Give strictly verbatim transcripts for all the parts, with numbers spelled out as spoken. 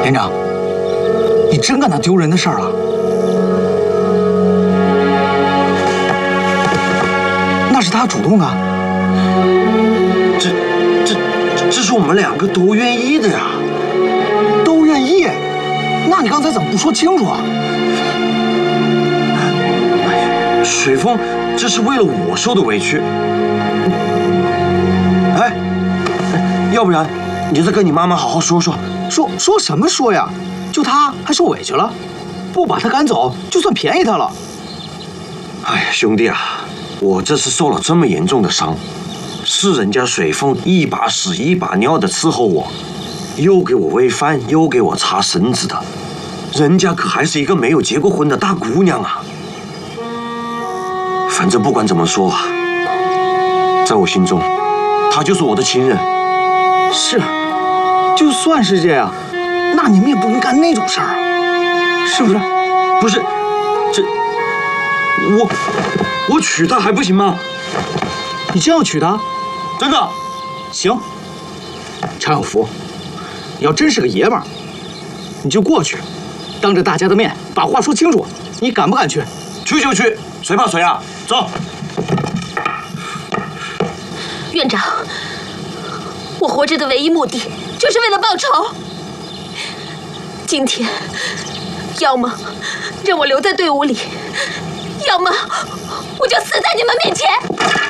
连长，你真干那丢人的事儿了？那是他主动的。 这、这、这是我们两个都愿意的呀。 都愿意？那你刚才怎么不说清楚啊？ 水风，这是为了我受的委屈。哎，要不然你再跟你妈妈好好说说。 说说什么说呀？就他还受委屈了，不把他赶走，就算便宜他了。 哎，兄弟啊，我这次受了这么严重的伤，是人家水风一把屎一把尿的伺候我，又给我喂饭，又给我擦绳子的，人家可还是一个没有结过婚的大姑娘啊。反正不管怎么说啊，在我心中，她就是我的亲人。 是，就算是这样，那你们也不能干那种事儿啊，是不是？ 不是，这我我娶她还不行吗？ 你真要娶她？ 真的？ 行。常有福，你要真是个爷们儿，你就过去，当着大家的面把话说清楚。你敢不敢去？ 去就去，谁怕谁啊！走。 院长，我活着的唯一目的就是为了报仇。今天，要么让我留在队伍里，要么我就死在你们面前。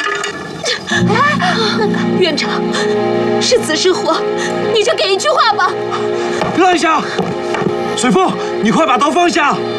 院长，是死是活，你就给一句话吧。 让一下，水风，你快把刀放下。